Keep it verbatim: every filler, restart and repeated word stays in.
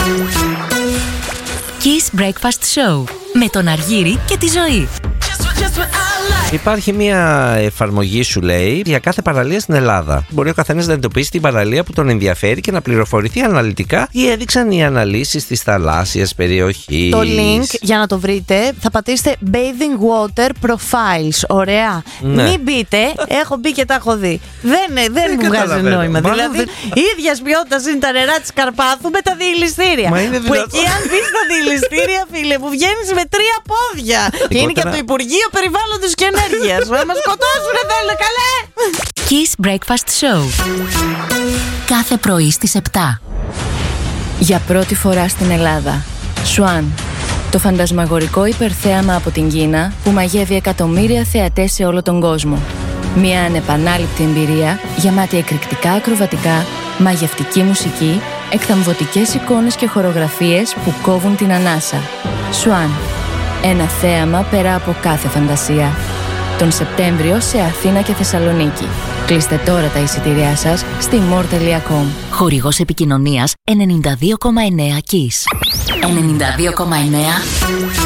Kiss Breakfast Show με τον Αργύρη και τη Ζωή. Υπάρχει μια εφαρμογή, σου λέει, για κάθε παραλία στην Ελλάδα. Μπορεί ο καθένας να εντοπίσει την παραλία που τον ενδιαφέρει και να πληροφορηθεί αναλυτικά τι έδειξαν οι αναλύσεις της θαλάσσιας περιοχής. Το link, για να το βρείτε, θα πατήσετε Bathing Water Profiles. Ωραία. Ναι. Μην μπείτε, έχω μπει και τα έχω δει. Δεν, δεν μου βγάζει νόημα. Μάλλον Δηλαδή, δεν... ίδιας ποιότητας είναι τα νερά της Καρπάθου με τα διελιστήρια. Μα είναι που δυνατό. εκεί, αν μπει στα διελιστήρια, φίλε, που βγαίνεις με τρία πόδια. Και είναι και από το Υπουργείο Περιβάλλοντος και Ενέργειας. Να μας σκοτώσουνε, θέλουν, καλέ! Kiss Breakfast Show. Κάθε πρωί στις επτά. Για πρώτη φορά στην Ελλάδα, Swan, το φαντασμαγορικό υπερθέαμα από την Κίνα που μαγεύει εκατομμύρια θεατές σε όλο τον κόσμο. Μια ανεπανάληπτη εμπειρία γεμάτη εκρηκτικά ακροβατικά, μαγευτική μουσική, εκθαμβωτικές εικόνες και χορογραφίες που κόβουν την ανάσα. Swan, ένα θέαμα πέρα από κάθε φαντασία. Τον Σεπτέμβριο σε Αθήνα και Θεσσαλονίκη. Κλείστε τώρα τα εισιτήριά σας στη more τελεία com. Χορηγός επικοινωνίας ενενήντα δύο κόμμα εννέα Kiss. ενενήντα δύο κόμμα εννέα